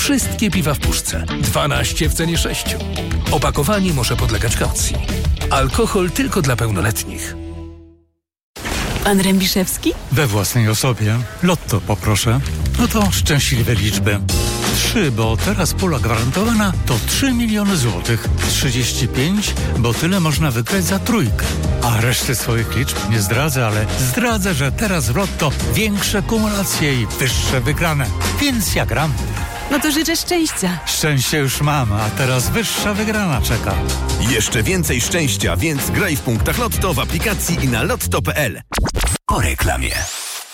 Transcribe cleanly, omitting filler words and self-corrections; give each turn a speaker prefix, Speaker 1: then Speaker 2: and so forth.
Speaker 1: Wszystkie piwa w puszce. 12 w cenie 6. Opakowanie może podlegać kaucji. Alkohol tylko dla pełnoletnich.
Speaker 2: Pan Rębiszewski?
Speaker 3: We własnej osobie. Lotto poproszę. No to szczęśliwe liczby. 3, bo teraz pula gwarantowana to 3 miliony złotych. 35, bo tyle można wygrać za trójkę. A reszty swoich liczb nie zdradzę, ale zdradzę, że teraz w Lotto większe kumulacje i wyższe wygrane. Więc ja gram.
Speaker 2: No to życzę szczęścia.
Speaker 3: Szczęście już mam, a teraz wyższa wygrana czeka.
Speaker 4: Jeszcze więcej szczęścia, więc graj w punktach Lotto w aplikacji i na lotto.pl.
Speaker 1: Po reklamie.